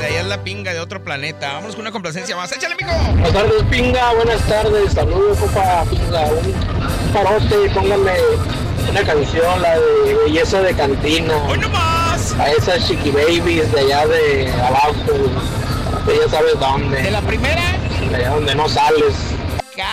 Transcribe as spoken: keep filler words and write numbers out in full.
de allá es la pinga de otro planeta. Vámonos con una complacencia más. ¡Échale, mijo! Buenas tardes, pinga. Buenas tardes. Saludos, compa, pinga. Un parote, pónganme una canción, la de Belleza de Cantina. ¡Hoy no más! A esas chiqui babies de allá de abajo. De ya sabes dónde. ¿De la primera? De allá donde no sales.